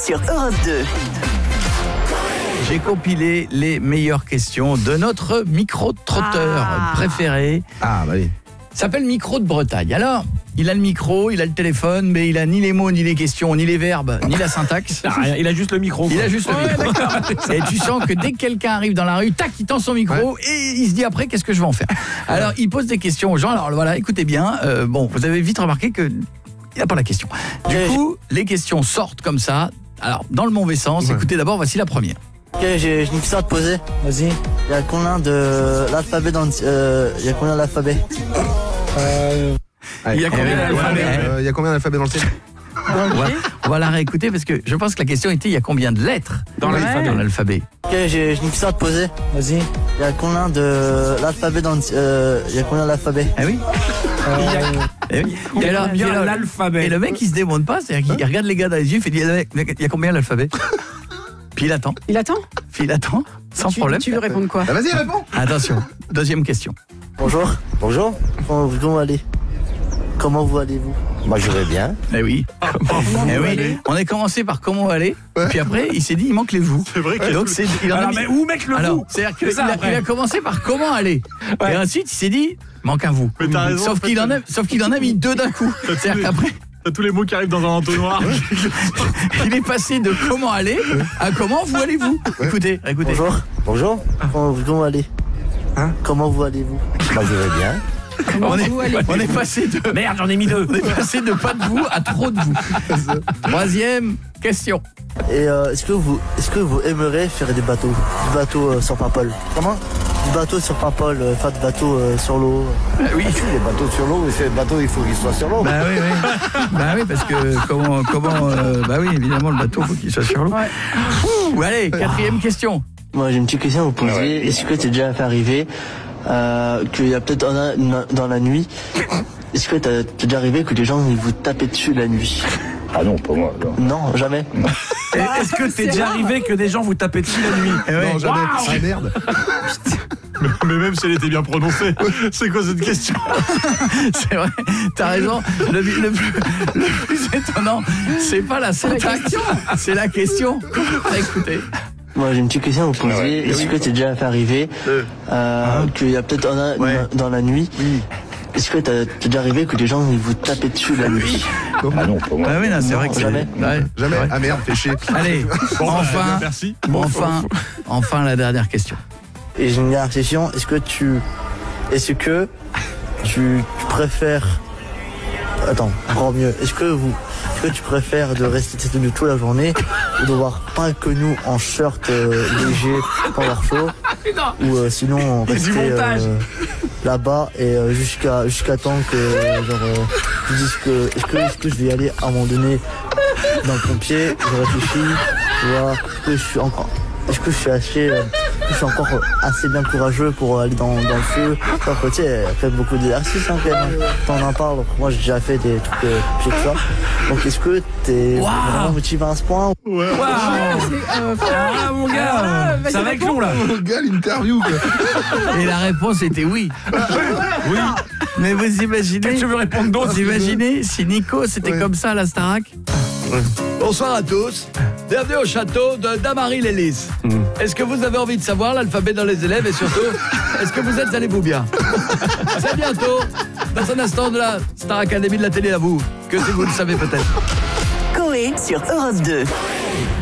sur Europe 2. J'ai compilé les meilleures questions de notre micro-trotteur préféré. Ah, bah oui. Il s'appelle Micro de Bretagne. Alors, il a le micro, il a le téléphone, mais il a ni les mots, ni les questions, ni les verbes, ni la syntaxe. Il a juste le micro. Il a juste le micro. Et tu sens que dès que quelqu'un arrive dans la rue, tac, il tend son micro et il se dit après, qu'est-ce que je vais en faire? Alors, il pose des questions aux gens. Alors voilà, écoutez bien. Bon, vous avez vite remarqué que il n'a pas la question. Du coup, les questions sortent comme ça. Alors, dans le mauvais sens, écoutez d'abord, voici la première. Ok, j'ai une question à te poser. Vas-y. Il y a combien de l'alphabet dans il y a combien d'alphabet? Il y a combien d'alphabets? Il y a combien d'alphabets dans le ciel? On va la réécouter parce que je pense que la question était il y a combien de lettres dans l'alphabet? Ok, j'ai une question à te poser. Vas-y. Il y a combien de l'alphabet dans il y a combien d'alphabet? Ah oui. L'alphabet. Et le mec il se démonte pas, c'est-à-dire qu'il regarde les gars dans les yeux, il dit il y a combien l'alphabet? Puis il attend. Puis il attend, sans problème. Tu veux répondre quoi? Ah, vas-y, réponds. Attention, deuxième question. Bonjour. Bonjour, Comment allez? Comment vous allez-vous? moi je vais bien. Eh oui. On a commencé par comment aller, puis après il s'est dit il manque les vous. C'est vrai que donc mais où mettre le vous? C'est-à-dire qu'il a commencé par comment aller. Et ensuite il s'est dit manque un vous. Mais t'as raison, sauf qu'il en a mis deux d'un coup. C'est-à-dire qu'après T'as tous les mots qui arrivent dans un entonnoir. il est passé de comment aller à comment vous allez-vous. Écoutez. Bonjour. Comment allez? Comment vous allez-vous? Moi je vais bien. On est passé de Merde, j'en ai mis deux. On est passé de pas de vous à trop de vous. Troisième question. Et est-ce que vous aimeriez faire des bateaux sur Paimpol? Comment? Des bateaux sur Paimpol, faire des bateaux sur l'eau. Oui, Les bateaux sur l'eau, mais ces bateaux il faut qu'ils soient sur l'eau. Bah oui, parce que comment bah oui, évidemment le bateau faut qu'il soit sur l'eau. Allez, quatrième question. Moi j'ai une petite question à vous poser. Ouais. Est-ce que t'es déjà fait arriver qu'il y a peut-être dans la nuit, est-ce que t'es déjà arrivé que des gens ils vous tapaient dessus la nuit? Ah non, pas moi. Non, jamais. Est-ce que t'es déjà arrivé que des gens vous tapaient dessus la nuit? Non, jamais. Ah, merde. Mais même si elle était bien prononcée, c'est quoi cette question? C'est vrai, t'as raison. Le plus étonnant, c'est pas la syntaxe, c'est la question. Écoutez. Moi j'ai une petite question à vous poser. Est-ce que t'es déjà fait arriver qu'il y a peut-être dans la nuit, est-ce que t'es déjà arrivé que des gens ils vous tapaient dessus la nuit? Ah non, pas moi. Ah oui, non, c'est vrai que jamais. Jamais. Ah merde, fais chier. Allez, merci. Enfin la dernière question. Et j'ai une dernière question. Est-ce que tu préfères... Attends, encore mieux. Est-ce que tu préfères de rester tête nue toute la journée ou de voir pas que nous en short léger pendant chaud ou sinon rester là-bas et jusqu'à temps que tu dises que est-ce que je vais y aller à un moment donné dans le pompier, je réfléchis, tu vois, est-ce que je suis encore assez bien courageux pour aller dans le feu? Alors que tu sais, elle fait beaucoup d'exercices quand même. T'en parles, donc moi j'ai déjà fait des trucs pieds de ça. Donc est-ce que t'es vraiment motivé à ce point? Mon gars, ça va être long là. Oh, gars, l'interview, quoi. Et la réponse était oui. Oui. Mais vous imaginez... Qu'est-ce que tu veux répondre d'autre? Vous imaginez si Nico c'était comme ça à la Starac? Bonsoir à tous. Bienvenue au château de Damary-les-Lys. Est-ce que vous avez envie de savoir l'alphabet dans les élèves et surtout, est-ce que vous êtes allez-vous bien? C'est bientôt, dans un instant de la Star Academy de la télé à vous, que si vous le savez peut-être. Coé sur Europe 2.